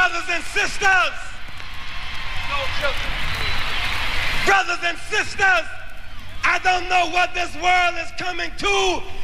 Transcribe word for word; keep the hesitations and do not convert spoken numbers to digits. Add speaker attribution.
Speaker 1: Brothers and sisters, no children. Brothers and sisters, I don't know what this world is coming to,